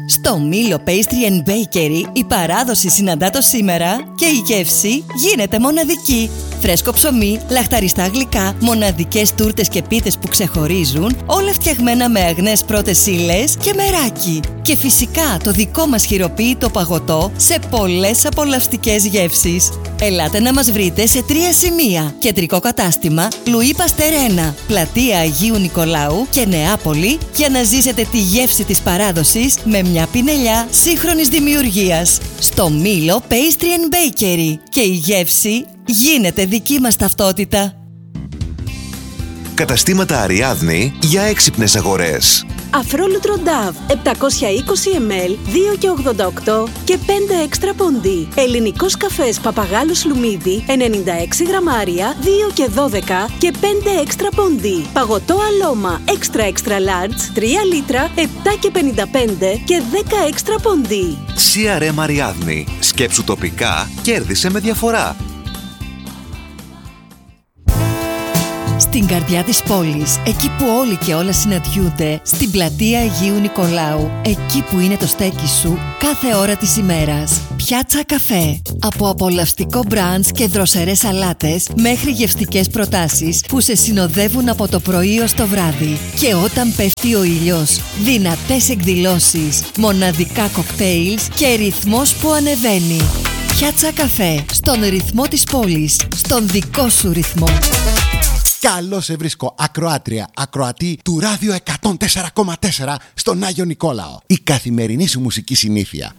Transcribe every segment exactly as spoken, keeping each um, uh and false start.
Στο Μήλο Pastry and Bakery η παράδοση συναντά το σήμερα και η γεύση γίνεται μοναδική. Φρέσκο ψωμί, λαχταριστά γλυκά, μοναδικές τούρτες και πίτες που ξεχωρίζουν, όλα φτιαγμένα με αγνές πρώτες ύλες και μεράκι. Και φυσικά το δικό μας χειροποίητο παγωτό σε πολλές απολαυστικές γεύσεις. Ελάτε να μας βρείτε σε τρία σημεία. Κεντρικό κατάστημα Λουί Παστέρ ένα, πλατεία Αγίου Νικολάου και Νεάπολη, για να ζήσετε τη γεύση της παράδοσης με μια πινελιά σύγχρονης δημιουργίας. Στο Μήλο Pastry and Bakery. Και η γεύση γίνεται δική μας ταυτότητα. Καταστήματα Αριάδνη για έξυπνες αγορές. Αφρόλουτρο Νταβ επτακόσια είκοσι μιλιλίτρα, δύο και ογδόντα οκτώ και πέντε έξτρα πόντι. Ελληνικός καφές Παπαγάλος Λουμίδι ενενήντα έξι γραμμάρια, δύο και δώδεκα και πέντε έξτρα πόντι. Παγωτό Αλώμα έξτρα έξτρα large, τρία λίτρα, επτά και πενήντα πέντε και δέκα έξτρα πόντι. σι αρ εμ Αριάδνη. Σκέψου τοπικά, κέρδισε με διαφορά. Στην καρδιά της πόλης, εκεί που όλοι και όλα συναντιούνται, στην πλατεία Αγίου Νικολάου, εκεί που είναι το στέκι σου κάθε ώρα της ημέρας. Πιάτσα Καφέ. Από απολαυστικό μπραντς και δροσερές σαλάτες μέχρι γευστικές προτάσεις που σε συνοδεύουν από το πρωί ως το βράδυ. Και όταν πέφτει ο ήλιος, δυνατές εκδηλώσεις, μοναδικά κοκτέιλς και ρυθμός που ανεβαίνει. Πιάτσα Καφέ. Στον ρυθμό της πόλης, στον δικό σου ρυθμό. Καλώς σε βρίσκω, ακροάτρια, ακροατή του Ράδιο εκατόν τέσσερα κόμμα τέσσερα στον Άγιο Νικόλαο. Η καθημερινή σου μουσική συνήθεια.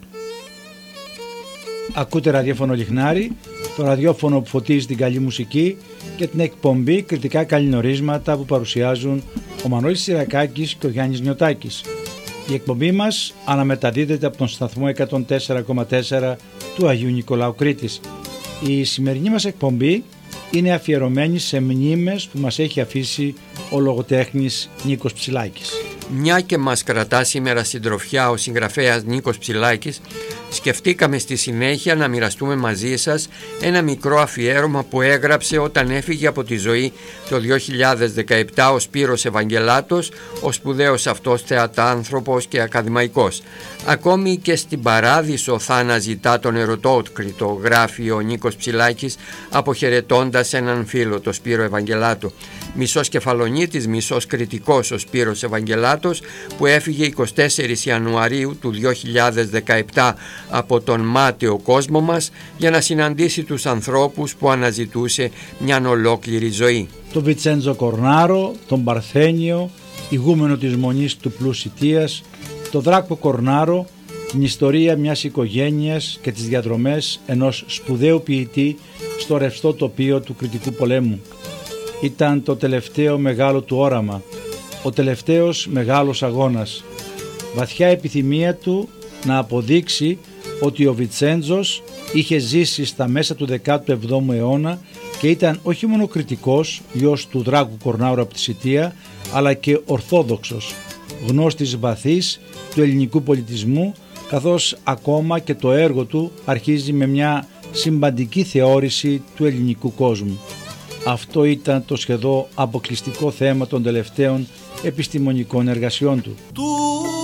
Ακούτε ραδιόφωνο Λιχνάρι, το ραδιόφωνο που φωτίζει την καλή μουσική και την εκπομπή κριτικά καλλινορίσματα που παρουσιάζουν ο Μανώλης Συρακάκης και ο Γιάννης Νιωτάκης. Η εκπομπή μας αναμεταδίδεται από τον σταθμό εκατόν τέσσερα κόμμα τέσσερα του Αγίου Νικολάου Κρήτης. Η σημερινή μας εκπομπή είναι αφιερωμένη σε μνήμες που μας έχει αφήσει ο λογοτέχνης Νίκος Ψηλάκης. Μια και μας κρατά σήμερα συντροφιά ο συγγραφέας Νίκος Ψηλάκης, σκεφτήκαμε στη συνέχεια να μοιραστούμε μαζί σας ένα μικρό αφιέρωμα που έγραψε όταν έφυγε από τη ζωή το δύο χιλιάδες δεκαεπτά ο Σπύρος Ευαγγελάτος, ο σπουδαίος αυτός θεατάνθρωπος και ακαδημαϊκός. Ακόμη και στην παράδεισο θα αναζητά τον ερωτόκριτο, γράφει ο Νίκος Ψηλάκης αποχαιρετώντας έναν φίλο, τον Σπύρο Ευαγγελάτο. Μισός κεφαλονίτης, μισός κριτικός ο Σπύρος Ευαγγελάτος, που έφυγε εικοστή τέταρτη Ιανουαρίου του δύο χιλιάδες δεκαεπτά από τον μάταιο κόσμο μας για να συναντήσει τους ανθρώπους που αναζητούσε μια ολόκληρη ζωή. Τον Βιτσέντζο Κορνάρο, τον Παρθένιο, ηγούμενο της Μονής του Πλουσιτίας, τον Δράκο Κορνάρο, την ιστορία μιας οικογένειας και τις διαδρομές ενός σπουδαίου ποιητή στο ρευστό τοπίο του κριτικού πολέμου. Ήταν το τελευταίο μεγάλο του όραμα, ο τελευταίος μεγάλος αγώνας. Βαθιά επιθυμία του να αποδείξει ότι ο Βιτσέντζος είχε ζήσει στα μέσα του δέκατου εβδόμου αιώνα και ήταν όχι μόνο κριτικός, γιος του Δράκου Κορνάρου από τη Σιτία, αλλά και ορθόδοξος, γνώστης βαθύς του ελληνικού πολιτισμού, καθώς ακόμα και το έργο του αρχίζει με μια συμπαντική θεώρηση του ελληνικού κόσμου. Αυτό ήταν το σχεδόν αποκλειστικό θέμα των τελευταίων επιστημονικών εργασιών του.